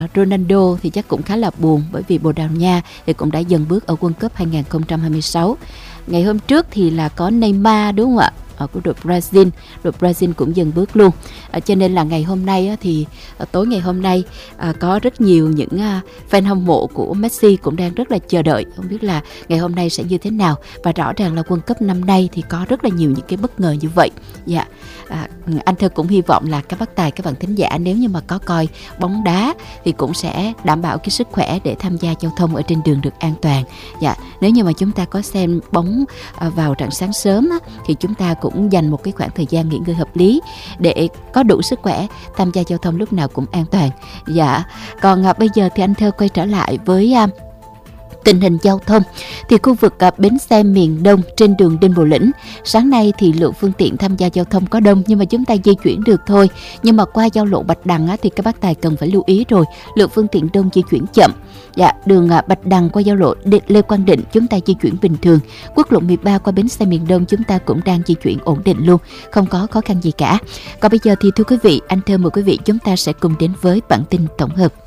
Ronaldo thì chắc cũng khá là buồn, bởi vì Bồ Đào Nha thì cũng đã dần bước ở World Cup 2026. Ngày hôm trước thì là có Neymar, đúng không ạ? Của đội Brazil cũng dần bước luôn. Cho nên là ngày hôm nay thì tối ngày hôm nay có rất nhiều những fan hâm mộ của Messi cũng đang rất là chờ đợi, không biết là ngày hôm nay sẽ như thế nào. Và rõ ràng là World Cup năm nay thì có rất là nhiều những cái bất ngờ như vậy. Dạ, anh Thơ cũng hy vọng là các bác tài, các bạn thính giả nếu như mà có coi bóng đá thì cũng sẽ đảm bảo cái sức khỏe để tham gia giao thông ở trên đường được an toàn. Dạ, nếu như mà chúng ta có xem bóng vào rạng sáng sớm thì chúng ta cũng dành một cái khoảng thời gian nghỉ ngơi hợp lý để có đủ sức khỏe tham gia giao thông lúc nào cũng an toàn. Dạ, còn bây giờ thì anh Thơ quay trở lại với tình hình giao thông. Thì khu vực bến xe miền Đông trên đường Đinh Bộ Lĩnh, sáng nay thì lượng phương tiện tham gia giao thông có đông nhưng mà chúng ta di chuyển được thôi. Nhưng mà qua giao lộ Bạch Đằng thì các bác tài cần phải lưu ý rồi, lượng phương tiện đông di chuyển chậm. Dạ, đường Bạch Đằng qua giao lộ Lê Quang Định chúng ta di chuyển bình thường. Quốc lộ 13 qua bến xe miền Đông chúng ta cũng đang di chuyển ổn định luôn, không có khó khăn gì cả. Còn bây giờ thì thưa quý vị, anh Thơ mời quý vị chúng ta sẽ cùng đến với bản tin tổng hợp.